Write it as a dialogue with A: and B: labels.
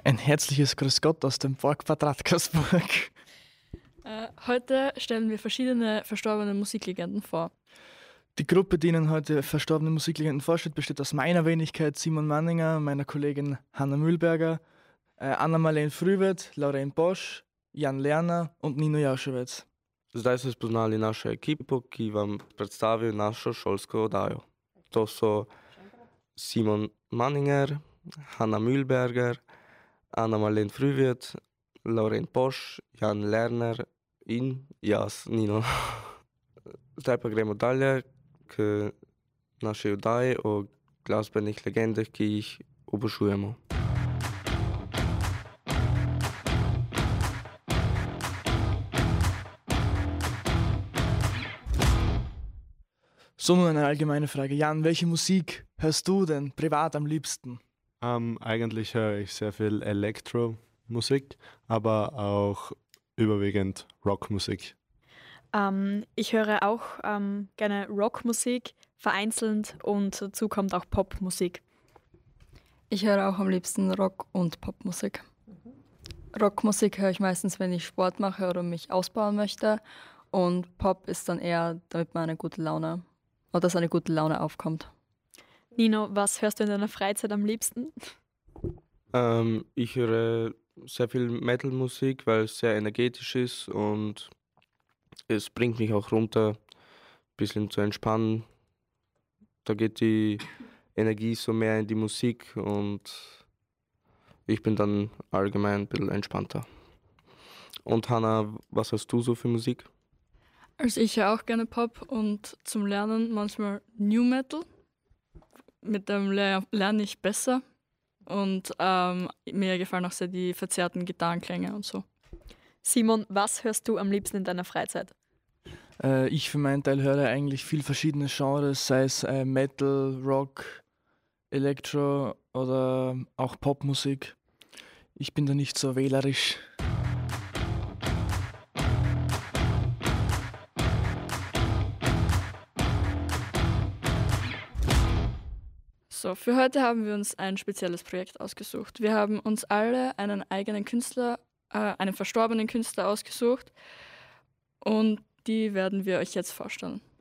A: Ein herzliches Grüß Gott aus dem Park Bad Radkersburg.
B: Heute stellen wir verschiedene verstorbene Musiklegenden vor.
A: Die Gruppe, die Ihnen heute verstorbene Musiklegenden vorstellt, besteht aus meiner Wenigkeit Simon Manninger, meiner Kollegin Hanna Mühlberger, Anna-Marlene Frühwirth, Lauren Bosch, Jan Lerner und Nino Jaušovec.
C: Zdaj so spoznali našo ekipo, ki vam predstavi našo šolsko oddajo. To so Simon Manninger, Hanna Mühlberger, Anna-Marlene Frühwirth, Lauren Bosch, Jan Lerner in jaz, Nino. Zdaj pa gremo dalje k naši oddaji o glasbenih legendah, ki jih obožujemo.
A: So, nun eine allgemeine Frage. Jan, welche Musik hörst du denn privat am liebsten?
D: Eigentlich höre ich sehr viel Elektromusik, aber auch überwiegend Rockmusik.
E: Ich höre auch gerne Rockmusik, vereinzelt, und dazu kommt auch Popmusik.
B: Ich höre auch am liebsten Rock- und Popmusik. Rockmusik höre ich meistens, wenn ich Sport mache oder mich ausbauen möchte. Und Pop ist dann eher, damit man eine gute Laune oder dass eine gute Laune aufkommt.
E: Nino, was hörst du in deiner Freizeit am liebsten?
C: Ich höre sehr viel Metal-Musik, weil es sehr energetisch ist und es bringt mich auch runter, ein bisschen zu entspannen. Da geht die Energie so mehr in die Musik und ich bin dann allgemein ein bisschen entspannter. Und Hanna, was hast du so für Musik?
B: Also ich höre auch gerne Pop und zum Lernen manchmal New Metal. Mit dem lerne ich besser und mir gefallen auch sehr die verzerrten Gitarrenklänge und so.
E: Simon, was hörst du am liebsten in deiner Freizeit?
A: Ich für meinen Teil höre eigentlich viel verschiedene Genres, sei es Metal, Rock, Elektro oder auch Popmusik. Ich bin da nicht so wählerisch.
B: So, für heute haben wir uns ein spezielles Projekt ausgesucht. Wir haben uns alle einen eigenen Künstler, einen verstorbenen Künstler ausgesucht und die werden wir euch jetzt vorstellen.